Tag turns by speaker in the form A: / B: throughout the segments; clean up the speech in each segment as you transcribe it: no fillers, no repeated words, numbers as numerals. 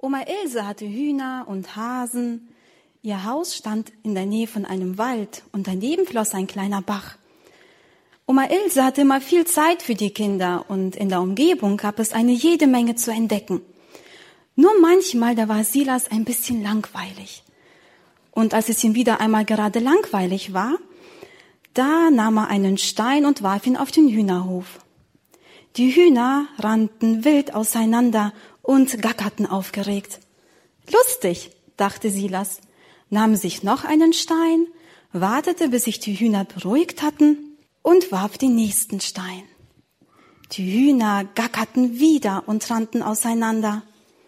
A: Oma Ilse hatte Hühner und Hasen. Ihr Haus stand in der Nähe von einem Wald und daneben floss ein kleiner Bach. Oma Ilse hatte immer viel Zeit für die Kinder und in der Umgebung gab es eine jede Menge zu entdecken. Nur manchmal, da war Silas ein bisschen langweilig. Und als es ihm wieder einmal gerade langweilig war, da nahm er einen Stein und warf ihn auf den Hühnerhof. Die Hühner rannten wild auseinander und gackerten aufgeregt. Lustig, dachte Silas, nahm sich noch einen Stein, wartete, bis sich die Hühner beruhigt hatten und warf den nächsten Stein. Die Hühner gackerten wieder und rannten auseinander.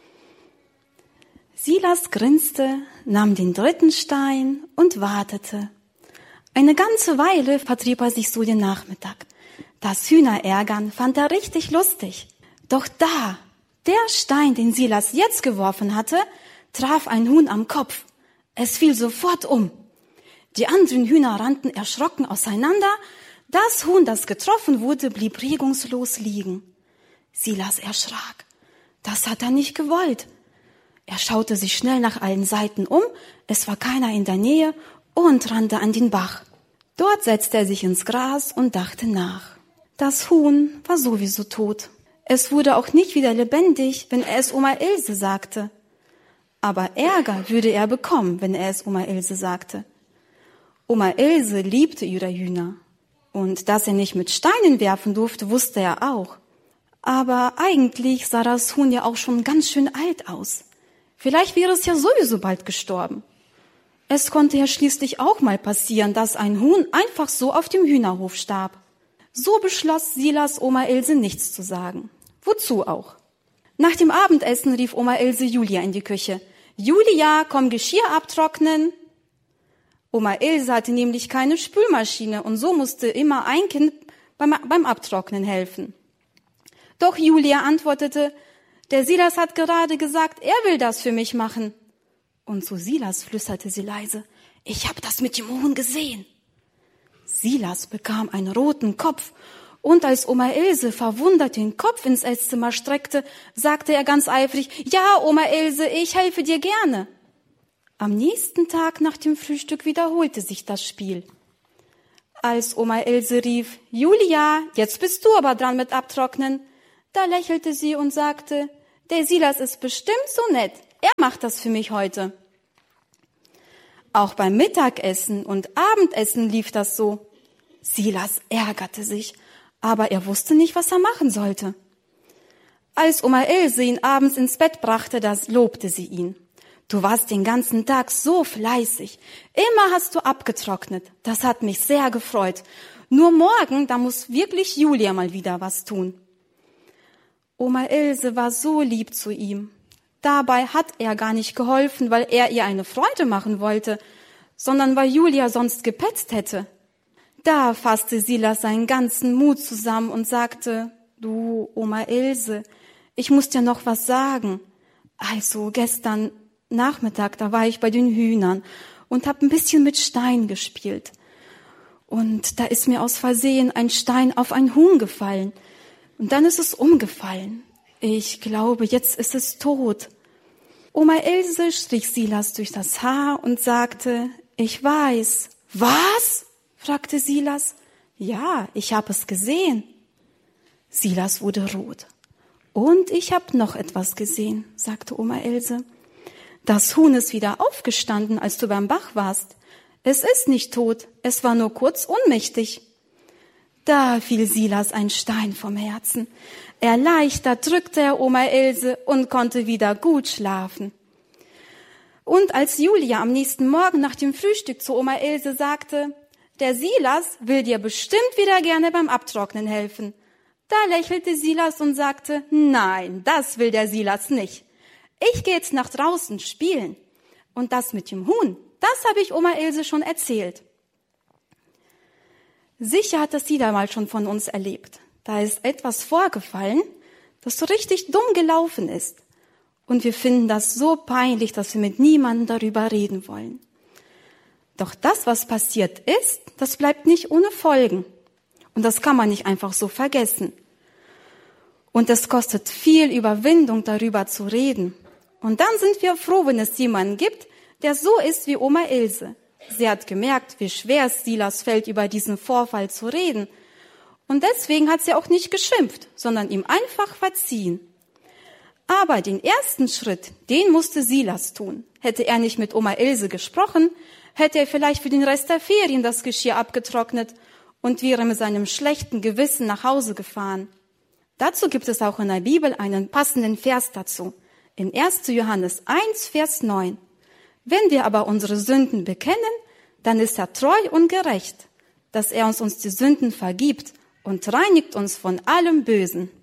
A: Silas grinste, nahm den dritten Stein und wartete. Eine ganze Weile vertrieb er sich so den Nachmittag. Das Hühnerärgern fand er richtig lustig. Doch da, der Stein, den Silas jetzt geworfen hatte, traf ein Huhn am Kopf. Es fiel sofort um. Die anderen Hühner rannten erschrocken auseinander. Das Huhn, das getroffen wurde, blieb regungslos liegen. Silas erschrak. Das hat er nicht gewollt. Er schaute sich schnell nach allen Seiten um. Es war keiner in der Nähe und rannte an den Bach. Dort setzte er sich ins Gras und dachte nach. Das Huhn war sowieso tot. Es wurde auch nicht wieder lebendig, wenn er es Oma Ilse sagte. Aber Ärger würde er bekommen, wenn er es Oma Ilse sagte. Oma Ilse liebte ihre Hühner. Und dass er nicht mit Steinen werfen durfte, wusste er auch. Aber eigentlich sah das Huhn ja auch schon ganz schön alt aus. Vielleicht wäre es ja sowieso bald gestorben. Es konnte ja schließlich auch mal passieren, dass ein Huhn einfach so auf dem Hühnerhof starb. So beschloss Silas, Oma Ilse nichts zu sagen. Wozu auch? Nach dem Abendessen rief Oma Ilse Julia in die Küche. Julia, komm Geschirr abtrocknen. Oma Ilse hatte nämlich keine Spülmaschine und so musste immer ein Kind beim Abtrocknen helfen. Doch Julia antwortete, der Silas hat gerade gesagt, er will das für mich machen. Und zu Silas flüsterte sie leise, ich habe das mit dem Huhn gesehen. Silas bekam einen roten Kopf und als Oma Ilse verwundert den Kopf ins Esszimmer streckte, sagte er ganz eifrig, ja, Oma Ilse, ich helfe dir gerne. Am nächsten Tag nach dem Frühstück wiederholte sich das Spiel. Als Oma Ilse rief, Julia, jetzt bist du aber dran mit Abtrocknen, da lächelte sie und sagte, der Silas ist bestimmt so nett, er macht das für mich heute. Auch beim Mittagessen und Abendessen lief das so. Silas ärgerte sich, aber er wusste nicht, was er machen sollte. Als Oma Ilse ihn abends ins Bett brachte, das lobte sie ihn. Du warst den ganzen Tag so fleißig. Immer hast du abgetrocknet. Das hat mich sehr gefreut. Nur morgen, da muss wirklich Julia mal wieder was tun. Oma Ilse war so lieb zu ihm. Dabei hat er gar nicht geholfen, weil er ihr eine Freude machen wollte, sondern weil Julia sonst gepetzt hätte. Da fasste Silas seinen ganzen Mut zusammen und sagte, du, Oma Ilse, ich muss dir noch was sagen. Also gestern Nachmittag, da war ich bei den Hühnern und habe ein bisschen mit Stein gespielt. Und da ist mir aus Versehen ein Stein auf ein Huhn gefallen. Und dann ist es umgefallen. Ich glaube, jetzt ist es tot. Oma Ilse strich Silas durch das Haar und sagte, ich weiß. Was? Fragte Silas. Ja, ich habe es gesehen. Silas wurde rot. Und ich habe noch etwas gesehen, sagte Oma Ilse. Das Huhn ist wieder aufgestanden, als du beim Bach warst. Es ist nicht tot, es war nur kurz ohnmächtig. Da fiel Silas ein Stein vom Herzen. Erleichtert drückte er Oma Ilse und konnte wieder gut schlafen. Und als Julia am nächsten Morgen nach dem Frühstück zu Oma Ilse sagte, der Silas will dir bestimmt wieder gerne beim Abtrocknen helfen, da lächelte Silas und sagte, nein, das will der Silas nicht. Ich gehe jetzt nach draußen spielen. Und das mit dem Huhn, das habe ich Oma Ilse schon erzählt. Sicher hat das jeder mal schon von uns erlebt. Da ist etwas vorgefallen, das so richtig dumm gelaufen ist. Und wir finden das so peinlich, dass wir mit niemandem darüber reden wollen. Doch das, was passiert ist, das bleibt nicht ohne Folgen. Und das kann man nicht einfach so vergessen. Und es kostet viel Überwindung, darüber zu reden. Und dann sind wir froh, wenn es jemanden gibt, der so ist wie Oma Ilse. Sie hat gemerkt, wie schwer es Silas fällt, über diesen Vorfall zu reden. Und deswegen hat sie auch nicht geschimpft, sondern ihm einfach verziehen. Aber den ersten Schritt, den musste Silas tun. Hätte er nicht mit Oma Ilse gesprochen, hätte er vielleicht für den Rest der Ferien das Geschirr abgetrocknet und wäre mit seinem schlechten Gewissen nach Hause gefahren. Dazu gibt es auch in der Bibel einen passenden Vers dazu. In 1. Johannes 1, Vers 9. Wenn wir aber unsere Sünden bekennen, dann ist er treu und gerecht, dass er uns die Sünden vergibt und reinigt uns von allem Bösen.